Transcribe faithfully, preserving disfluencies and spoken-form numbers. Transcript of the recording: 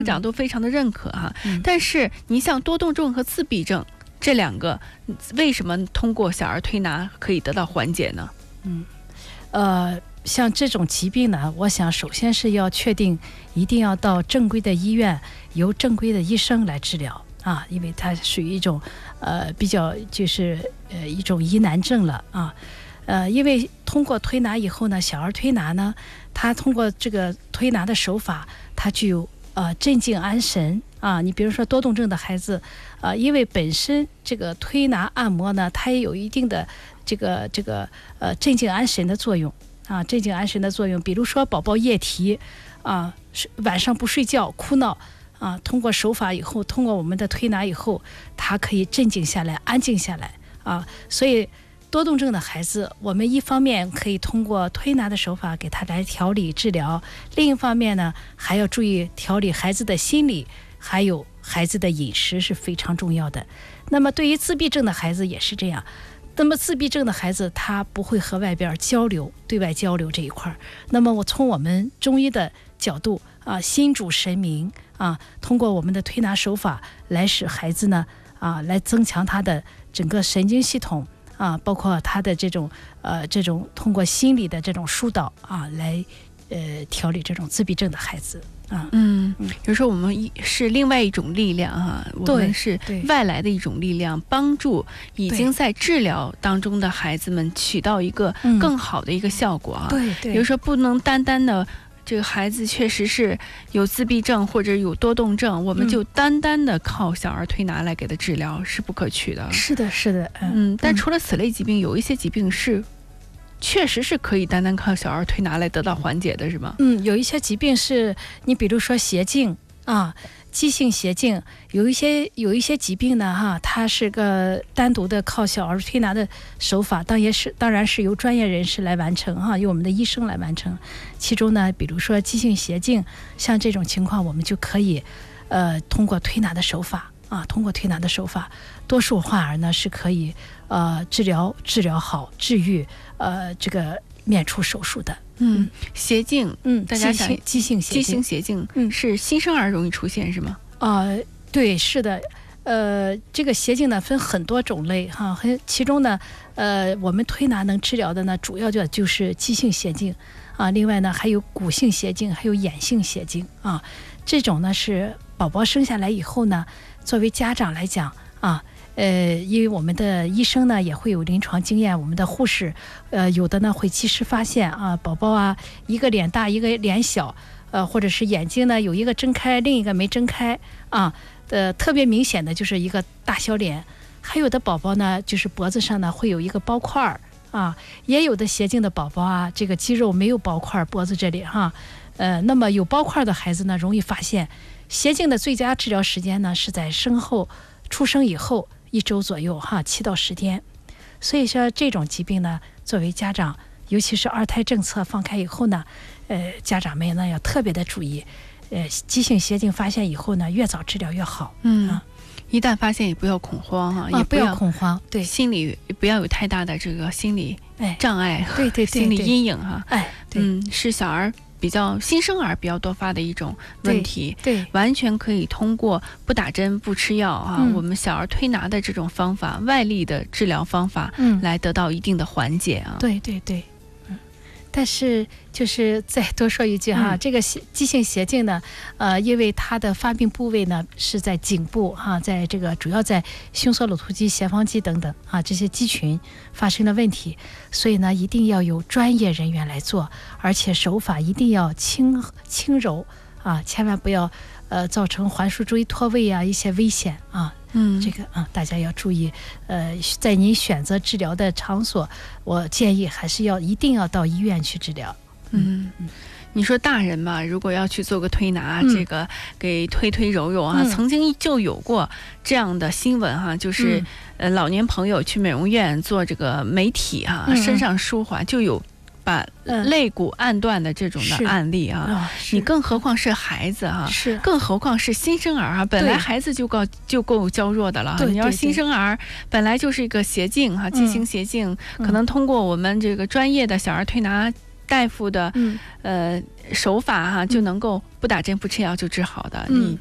长都非常的认可哈、 嗯。 但是你像多动症和自闭症这两个，为什么通过小儿推拿可以得到缓解呢？ 嗯，呃，像这种疾病呢，我想首先是要确定，一定要到正规的医院，由正规的医生来治疗啊，因为它属于一种呃比较就是呃一种疑难症了啊。呃，因为通过推拿以后呢，小儿推拿呢，它通过这个推拿的手法，它具有呃镇静安神啊。你比如说多动症的孩子，呃，因为本身这个推拿按摩呢，它也有一定的这个这个呃镇静安神的作用啊，镇静安神的作用。比如说宝宝夜啼啊，晚上不睡觉哭闹啊，通过手法以后，通过我们的推拿以后，它可以镇静下来，安静下来啊。所以多动症的孩子，我们一方面可以通过推拿的手法给他来调理治疗，另一方面呢，还要注意调理孩子的心理，还有孩子的饮食是非常重要的。那么对于自闭症的孩子也是这样，那么自闭症的孩子他不会和外边交流，对外交流这一块，那么我从我们中医的角度啊，心主神明啊，通过我们的推拿手法来使孩子呢啊，来增强他的整个神经系统啊，包括他的这种呃这种通过心理的这种疏导啊，来呃调理这种自闭症的孩子啊。 嗯，有时候我们是另外一种力量哈，我们是外来的一种力量，帮助已经在治疗当中的孩子们起到一个更好的一个效果啊。 对对， 比如说不能单单的。这个孩子确实是有自闭症或者有多动症，我们就单单的靠小儿推拿来给他治疗、嗯、是不可取的。 是的，是的， 嗯。但除了此类疾病，有一些疾病是确实是可以单单靠小儿推拿来得到缓解的，是吗？ 嗯，有一些疾病是你比如说邪静啊。急性邪静，有一些有一些疾病呢，哈，它是个单独的靠小儿推拿的手法，当然是当然是由专业人士来完成哈，由我们的医生来完成。其中呢，比如说急性邪静，像这种情况，我们就可以，呃，通过推拿的手法啊，通过推拿的手法，多数患儿呢是可以呃治疗治疗好治愈呃这个免除手术的。 嗯，邪静， 嗯， 大家想急性邪急性邪静，嗯，是新生儿容易出现是吗？ 啊、呃，对，是的，呃，这个邪静呢分很多种类哈，很其中呢，呃，我们推拿能治疗的呢，主要就就是急性邪静啊，另外呢还有骨性邪静，还有眼性邪静啊，这种呢是宝宝生下来以后呢，作为家长来讲啊。呃，因为我们的医生呢也会有临床经验，我们的护士，呃，有的呢会及时发现啊，宝宝啊，一个脸大，一个脸小，呃，或者是眼睛呢有一个睁开，另一个没睁开啊，呃，特别明显的就是一个大小脸，还有的宝宝呢就是脖子上呢会有一个包块儿啊，也有的邪静的宝宝啊，这个肌肉没有包块，脖子这里哈，呃，那么有包块的孩子呢容易发现，邪静的最佳治疗时间呢是在生后出生以后。一周左右哈，七到十天，所以说这种疾病呢，作为家长，尤其是二胎政策放开以后呢，呃，家长们呢要特别的注意，呃，急性邪静发现以后呢，越早治疗越好。 嗯， 啊、 一旦发现也不要恐慌哈、啊， 也不要恐慌，对， 心理不要有太大的这个心理障碍， 对对对， 心理阴影哈。 哎，对嗯，是小儿。比较新生儿比较多发的一种问题， 对，对完全可以通过不打针不吃药啊、嗯，我们小儿推拿的这种方法，外力的治疗方法，嗯，来得到一定的缓解啊。 对对对，嗯，但是就是再多说一句哈，嗯、这个急性邪静呢，呃，因为它的发病部位呢是在颈部哈，在这个主要在胸锁乳突肌、斜方肌等等啊这些肌群发生了问题，所以呢一定要有专业人员来做，而且手法一定要轻轻柔啊，千万不要呃造成寰枢椎脱位啊一些危险啊。嗯，这个啊，大家要注意。呃，在您选择治疗的场所，我建议还是要一定要到医院去治疗。 嗯嗯，你说大人嘛，如果要去做个推拿，嗯、这个给推推揉揉啊、嗯，曾经就有过这样的新闻哈、啊，就是、嗯、呃老年朋友去美容院做这个美体哈、啊嗯，身上舒缓就有。把肋骨按断的这种的案例啊，哦、你更何况是孩子哈、啊， 是， 更何况是新生儿啊，本来孩子就够就够娇弱的了，你要新生儿本来就是一个邪静哈，急性邪静、嗯，可能通过我们这个专业的小儿推拿大夫的、嗯、呃手法哈、啊，就能够不打针不吃药就治好的， 嗯你